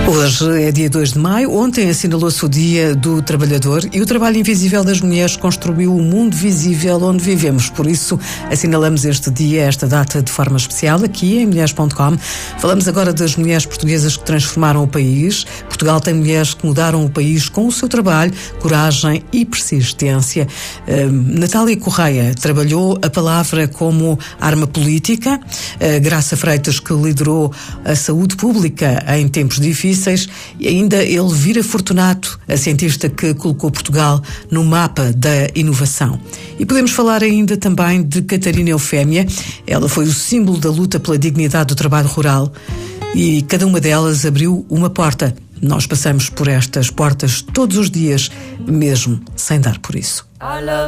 Hoje é dia 2 de maio, ontem assinalou-se o Dia do Trabalhador e o trabalho invisível das mulheres construiu o mundo visível onde vivemos. Por isso, assinalamos este dia, esta data de forma especial aqui em mulheres.com. Falamos agora das mulheres portuguesas que transformaram o país. Portugal tem mulheres que mudaram o país com o seu trabalho, coragem e persistência. Natália Correia trabalhou a palavra como arma política. Graça Freitas, que liderou a saúde pública em tempos difíceis, e ainda Elvira Fortunato, a cientista que colocou Portugal no mapa da inovação. E podemos falar ainda também de Catarina Eufémia. Ela foi o símbolo da luta pela dignidade do trabalho rural e cada uma delas abriu uma porta. Nós passamos por estas portas todos os dias, mesmo sem dar por isso.